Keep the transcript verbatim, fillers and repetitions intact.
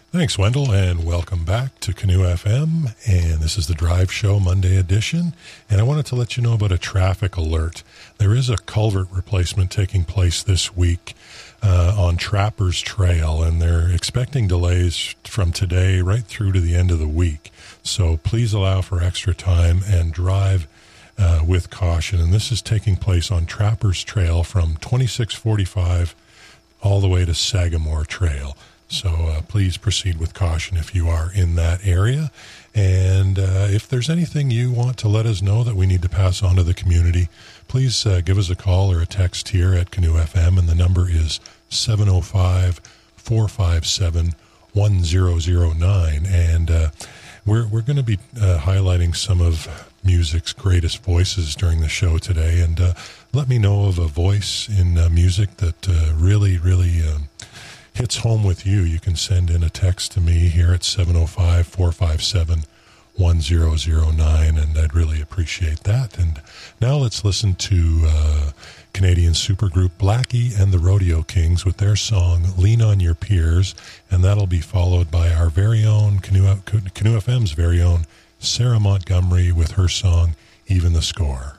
Thanks, Wendell, and welcome back to Canoe F M. And this is the Drive Show Monday edition. And I wanted to let you know about a traffic alert. There is a culvert replacement taking place this week uh, on Trappers Trail, and they're expecting delays from today right through to the end of the week. So please allow for extra time and drive uh, with caution. And this is taking place on Trappers Trail from twenty-six forty-five all the way to Sagamore Trail. So uh, please proceed with caution if you are in that area. And uh, if there's anything you want to let us know that we need to pass on to the community, please uh, give us a call or a text here at Canoe F M, and the number is seven oh five, four five seven, one oh oh nine. And uh, we're, we're going to be uh, highlighting some of music's greatest voices during the show today. And uh, let me know of a voice in uh, music that uh, really, really... Um, hits home with you. You can send in a text to me here at seven oh five, four five seven, one oh oh nine, and I'd really appreciate that. And now let's listen to uh, Canadian supergroup Blackie and the Rodeo Kings with their song Lean on Your Peers, and that'll be followed by our very own Canoe, Canoe F M's very own Sarah Montgomery with her song Even the Score.